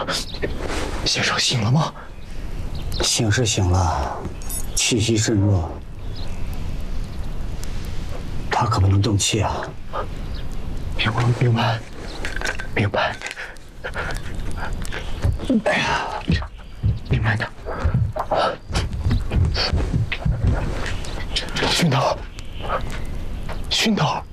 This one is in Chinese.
先生醒了吗？ 醒是醒了，气息甚弱，他可不能动气啊！ 明白。哎呀，明白的。熏导，